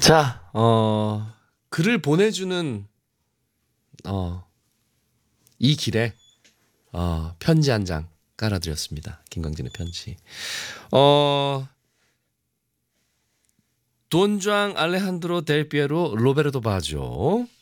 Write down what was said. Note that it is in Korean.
자, 글을 보내주는 이 길에 편지 한 장 깔아드렸습니다. 김광진의 편지. 돈주앙 알레한드로 델 피에로 로베르토 바조